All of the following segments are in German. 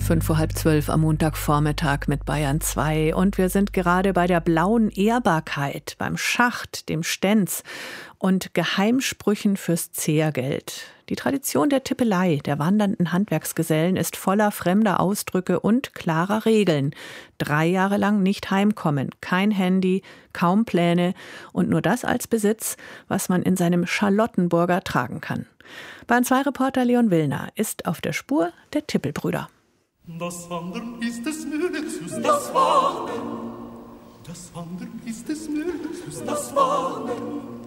11:05 am Montagvormittag mit Bayern 2 und wir sind gerade bei der blauen Ehrbarkeit, beim Schacht, dem Stenz und Geheimsprüchen fürs Zehrgeld. Die Tradition der Tippelei, der wandernden Handwerksgesellen, ist voller fremder Ausdrücke und klarer Regeln. 3 Jahre lang nicht heimkommen, kein Handy, kaum Pläne und nur das als Besitz, was man in seinem Charlottenburger tragen kann. Bayern 2-Reporter Leon Willner ist auf der Spur der Tippelbrüder. Das Wandern ist des Mühles Lust, das Wandern. Das Wandern ist des Mühles Lust, das Wandern.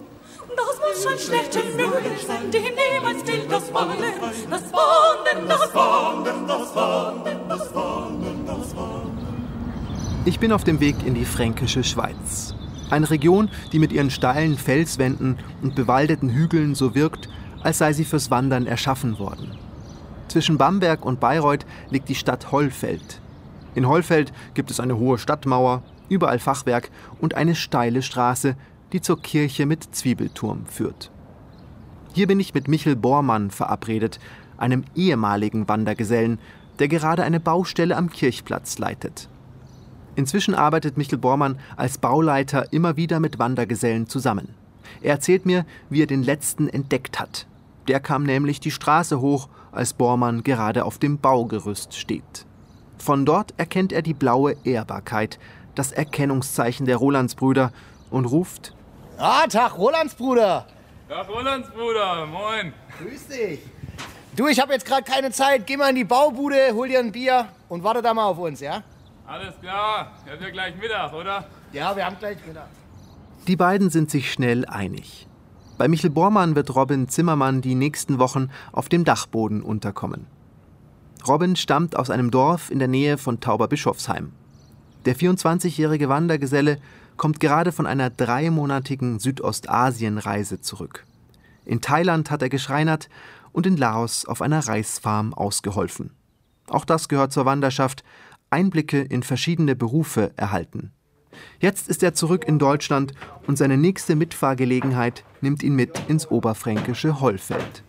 Das muss schon schlechte Mühle sein, die niemals will das Wandern. Das Wandern, das Wandern, das Wandern, das Wandern, das Wandern. Ich bin auf dem Weg in die fränkische Schweiz. Eine Region, die mit ihren steilen Felswänden und bewaldeten Hügeln so wirkt, als sei sie fürs Wandern erschaffen worden. Zwischen Bamberg und Bayreuth liegt die Stadt Hollfeld. In Hollfeld gibt es eine hohe Stadtmauer, überall Fachwerk und eine steile Straße, die zur Kirche mit Zwiebelturm führt. Hier bin ich mit Michel Bormann verabredet, einem ehemaligen Wandergesellen, der gerade eine Baustelle am Kirchplatz leitet. Inzwischen arbeitet Michel Bormann als Bauleiter immer wieder mit Wandergesellen zusammen. Er erzählt mir, wie er den letzten entdeckt hat. Der kam nämlich die Straße hoch, als Bormann gerade auf dem Baugerüst steht. Von dort erkennt er die blaue Ehrbarkeit, das Erkennungszeichen der Rolandsbrüder, und ruft: Tag, Rolandsbruder! Tag, Rolandsbruder, moin! Grüß dich! Du, ich habe jetzt gerade keine Zeit. Geh mal in die Baubude, hol dir ein Bier und warte da mal auf uns, ja? Alles klar, ihr habt ja gleich Mittag, oder? Ja, wir haben gleich Mittag. Die beiden sind sich schnell einig. Bei Michel Bormann wird Robin Zimmermann die nächsten Wochen auf dem Dachboden unterkommen. Robin stammt aus einem Dorf in der Nähe von Tauberbischofsheim. Der 24-jährige Wandergeselle kommt gerade von einer 3-monatigen Südostasien-Reise zurück. In Thailand hat er geschreinert und in Laos auf einer Reisfarm ausgeholfen. Auch das gehört zur Wanderschaft, Einblicke in verschiedene Berufe erhalten. Jetzt ist er zurück in Deutschland und seine nächste Mitfahrgelegenheit nimmt ihn mit ins oberfränkische Hollfeld.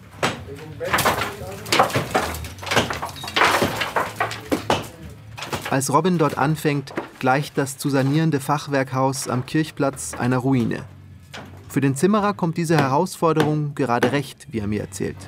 Als Robin dort anfängt, gleicht das zu sanierende Fachwerkhaus am Kirchplatz einer Ruine. Für den Zimmerer kommt diese Herausforderung gerade recht, wie er mir erzählt.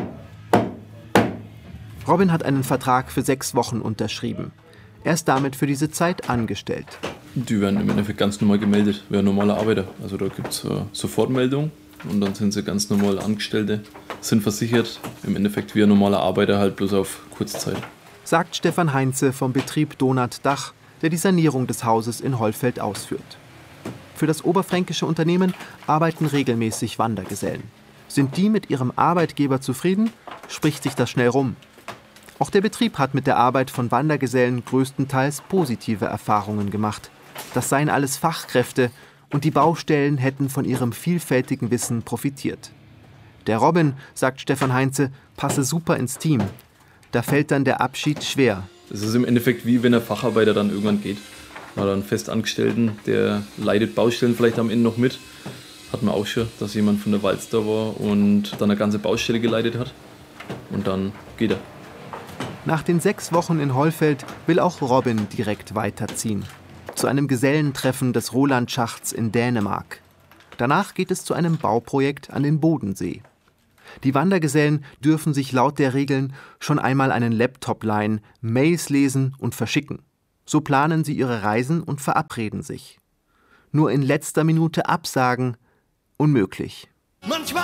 Robin hat einen Vertrag für 6 Wochen unterschrieben. Er ist damit für diese Zeit angestellt. Die werden im Endeffekt ganz normal gemeldet, wie ein normaler Arbeiter. Also da gibt es Sofortmeldung und dann sind sie ganz normal Angestellte, sind versichert. Im Endeffekt wie ein normaler Arbeiter, halt bloß auf Kurzzeit. Sagt Stefan Heinze vom Betrieb Donat Dach, der die Sanierung des Hauses in Hollfeld ausführt. Für das oberfränkische Unternehmen arbeiten regelmäßig Wandergesellen. Sind die mit ihrem Arbeitgeber zufrieden, spricht sich das schnell rum. Auch der Betrieb hat mit der Arbeit von Wandergesellen größtenteils positive Erfahrungen gemacht. Das seien alles Fachkräfte und die Baustellen hätten von ihrem vielfältigen Wissen profitiert. Der Robin, sagt Stefan Heinze, passe super ins Team. Da fällt dann der Abschied schwer. Es ist im Endeffekt wie wenn ein Facharbeiter dann irgendwann geht. Man hat einen Festangestellten, der leitet Baustellen vielleicht am Ende noch mit. Hat man auch schon, dass jemand von der Walz da war und dann eine ganze Baustelle geleitet hat. Und dann geht er. Nach den 6 Wochen in Hollfeld will auch Robin direkt weiterziehen. Zu einem Gesellentreffen des Rolandschachts in Dänemark. Danach geht es zu einem Bauprojekt an den Bodensee. Die Wandergesellen dürfen sich laut der Regeln schon einmal einen Laptop leihen, Mails lesen und verschicken. So planen sie ihre Reisen und verabreden sich. Nur in letzter Minute absagen, unmöglich. Manchmal